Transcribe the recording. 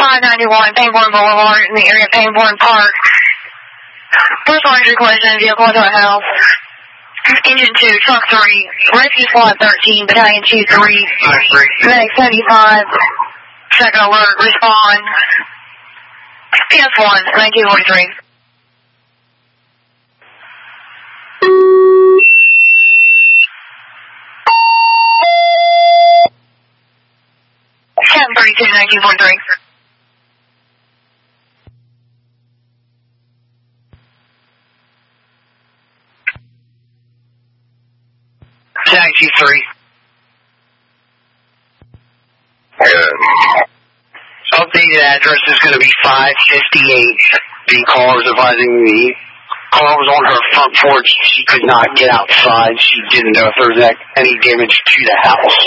591 Pangborn Boulevard in the area of Pangborn Park. First line requesting vehicle to a house. Engine 2, Truck 3, Rescue Squad 13, Battalion 2-3, Medic 75, second alert, respond. PS1, 1943. Captain 32, 1943. Taxi 3. Updated address is going to be 558. The caller was advising the car was on her front porch. She could not get outside. She didn't know if there was any damage to the house.